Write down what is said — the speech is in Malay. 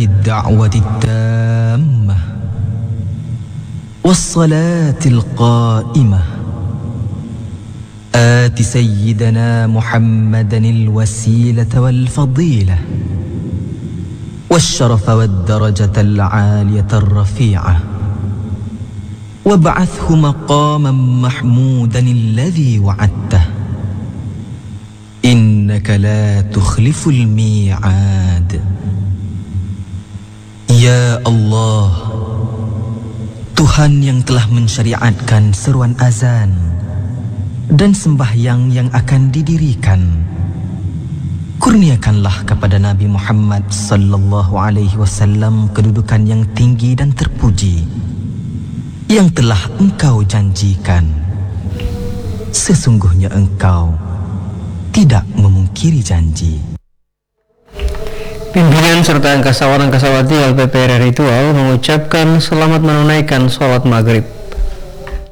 الدعوة التامة والصلاة القائمة آت سيدنا محمدا الوسيلة والفضيلة والشرف والدرجة العالية الرفيعة وابعثه مقاما محمودا الذي وعدته إنك لا تخلف الميعاد. Ya Allah, Tuhan yang telah mensyariatkan seruan azan dan sembahyang yang akan didirikan, kurniakanlah kepada Nabi Muhammad sallallahu alaihi wasallam kedudukan yang tinggi dan terpuji yang telah Engkau janjikan. Sesungguhnya Engkau tidak memungkiri janji. Pimpinan serta angkasa orang kasawati LPPR Ritual mengucapkan selamat menunaikan sholat maghrib.